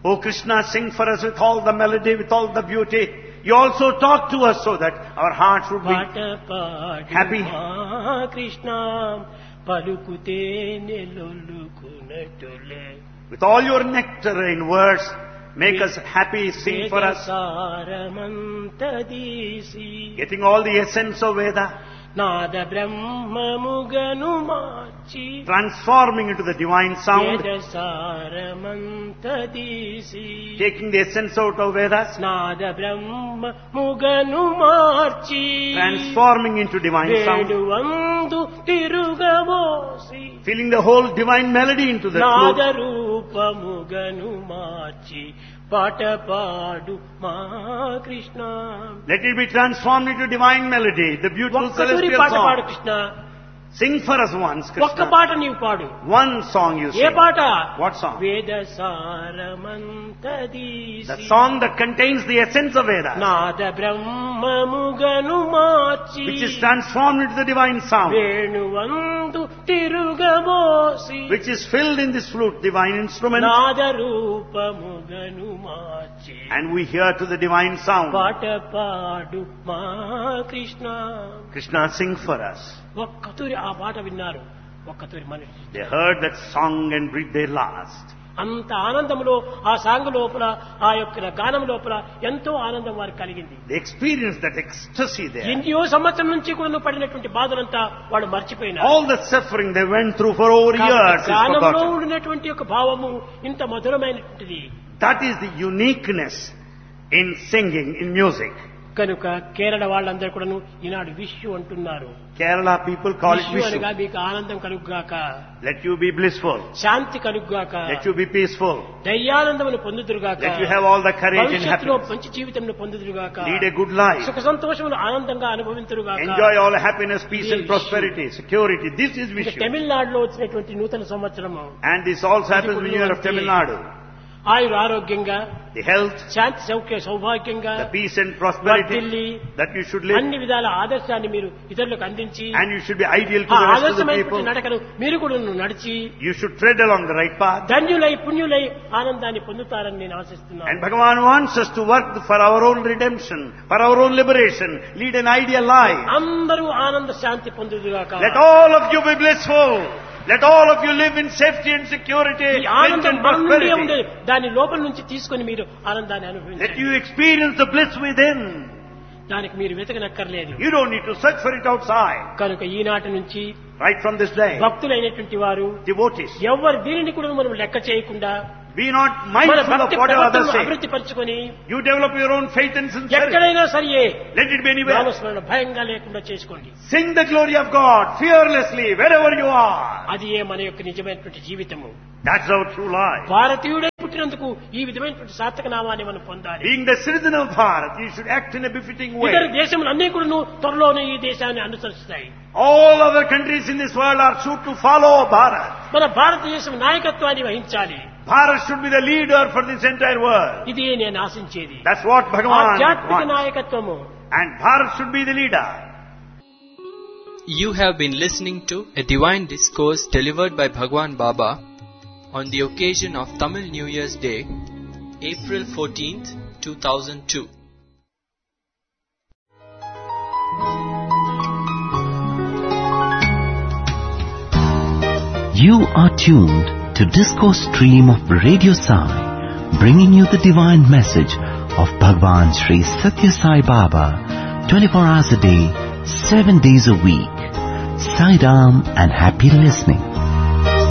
Oh Krishna, sing for us with all the melody, with all the beauty. You also talk to us so that our hearts would be happy. Krishna పలుకుతే నెలొల్లుకునటులే. With all your nectar in words, make us happy, sing for us. Getting all the essence of Veda, Nada బ్రహ్మముగను March transforming into the divine sound, సారమంతదీసి taking the essence out of Vedas, Nada బ్రహ్మముగను March transforming into divine sound, వేడువందు తిరుగబోసి filling the whole divine melody into the Nada flute. రూపముగను మార్చి పాట పాడు మా Krishna. Let it be transformed into divine melody, the beautiful ఒక్కసారి celestial పాట పాడు song. Krishna. Sing for us once, ఒక్క Krishna. పాట నీవు పాడు. One song you A sing. పాట? What song? వేద సారమంతదీసి The song that contains the essence of Vedas, Nada బ్రహ్మముగను March which is transformed into the divine sound, వేణువందు తిరుగబోసి which is filled in this flute, divine instrument, Nada రూపముగను March and we hear to the divine sound. పాట పాడు మా Krishna. Krishna, sing for us. ఒక్కతూరి ఆ పాట విన్నారు, ఒక్కతూరి మనిషి They heard that song and breathed their last. అంత ఆనందంలో ఆ సాంగ్ లోపల, ఆ యొక్క గానం లోపల ఎంతో ఆనందం వారికి కలిగింది. They experienced that ecstasy there. ఎన్నో సంవత్సరం నుంచి కూడా పడినటువంటి బాధలంతా వాళ్ళు మర్చిపోయినారు. All the suffering they went through for over years is గానంలో forgotten. ఉండినటువంటి యొక్క భావము ఇంత మధురమైనటువంటిది. That is the uniqueness in singing, in music. కనుక కేరళ వాళ్ళందరూ కూడాను ఈనాడు విషు అంటున్నారు. Kerala people call it Vishu అనగా Vishu. మీకు ఆనందం కలుగుగాక, Let you be blissful. శాంతి కలుగుగాక, Let you be peaceful. ధైర్యానందమును పొందుదురుగాక, Let you have all the courage and భవిష్యత్తులో happiness. మంచి జీవితంను పొందుదురుగాక, Lead a good life. సుఖ సంతోషములు ఆనందంగా అనుభవింతురుగాక. Enjoy all happiness, peace and prosperity, security. This is ఇక Vishu. తమిళనాడులో వచ్చినటువంటి నూతన సంవత్సరము And this also happens when you are of Tamil Nadu. ఆయుర ఆరోగ్యంగా, The health, Shanti Soukhya సౌభాగ్యంగా, the peace and prosperity వర్ధిల్లి that you should live. అన్ని విధాల ఆదర్శాన్ని మీరు ఇతరులకు అందించి And you should be ideal to ఆ the rest of the ఆదర్శమైనటువంటి people. నడకను మీరు కూడా నడిచి You should tread along the right path. ధన్యులై పుణ్యులై ఆనందాన్ని పొందుతారని నేను And ఆశిస్తున్నాను. Bhagavan wants us to work for our own redemption, for our own liberation, lead an ideal life. అందరూ ఆనంద శాంతి పొందుదుగాక. Let all of you be blissful. Let all of you live in safety and security, ఈ health ఆనందం and మన నుండి ఉండే prosperity. దాని లోపల నుంచి తీసుకొని మీరు ఆనందాన్ని Let అనుభవించండి. you experience the bliss within. దానికి మీరు వెతకనక్కర్లేదు. You don't need to search for it outside. కనుక ఈనాటి నుంచి Right from this day, భక్తులైనటువంటి వారు devotees, ఎవరు దీనిని కూడా మనం లెక్క చేయకుండా be not మన mindful of భక్తి what others ప్రవర్తనను say. అభివృద్ధి పరచుకొని You develop your own faith and sincerity. ఎక్కడైనా సరియే Let it be anywhere. నామస్మరణ భయంగా లేకుండా చేసుకోండి. Sing the glory of God fearlessly wherever you are. అది ఏ మన యొక్క నిజమైనటువంటి జీవితము. That's our true life. భారతీయుడై పుట్టినందుకు ఈ విధమైనటువంటి సార్థక నామాన్ని మనం పొందాలి. Being the citizen of Bharat, you should act in a befitting ఇతర way. దేశములు అన్ని కూడా త్వరలోనే ఈ దేశాన్ని అనుసరిస్తాయి. All other countries in this world are sure to follow Bharat. మన భారతదేశం నాయకత్వాన్ని వహించాలి. Bharat should be the leader for this entire world. ఇది నేను ఆశించేది. That's what Bhagavan ఆధ్యాత్మిక wants. నాయకత్వము. And Bharat should be the leader. You have been listening to a divine discourse delivered by Bhagwan Baba on the occasion of Tamil New Year's Day, April 14th, 2002. You are tuned to Discourse Stream of Radio Sai, bringing you the divine message of Bhagwan Sri Satya Sai Baba, 24 hours a day, 7 days a week. Sai Ram and happy listening.